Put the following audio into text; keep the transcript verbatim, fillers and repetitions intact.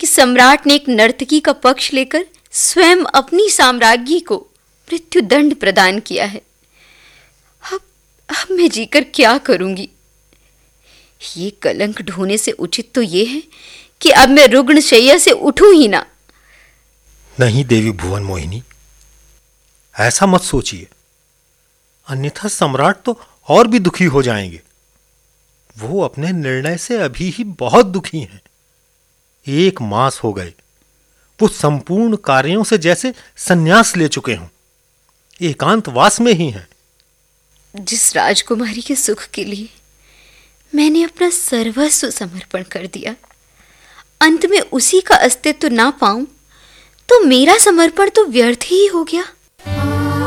कि सम्राट ने एक नर्तकी का पक्ष लेकर स्वयं अपनी साम्राज्ञी को मृत्युदंड प्रदान किया है। अब अब मैं जीकर क्या करूंगी? ये कलंक ढोने से उचित तो ये है कि अब मैं रुग्ण शैया से उठूं ही ना। नहीं देवी भुवन मोहिनी, ऐसा मत सोचिए, अन्यथा सम्राट तो और भी दुखी हो जाएंगे। वो अपने निर्णय से अभी ही बहुत दुखी हैं। एक मास हो गए वो संपूर्ण कार्यों से जैसे संन्यास ले चुके हों, एकांतवास में ही हैं। जिस राजकुमारी के सुख के लिए मैंने अपना सर्वस्व समर्पण कर दिया, अंत में उसी का अस्तित्व ना पाऊं तो मेरा समर्पण तो व्यर्थ ही हो गया।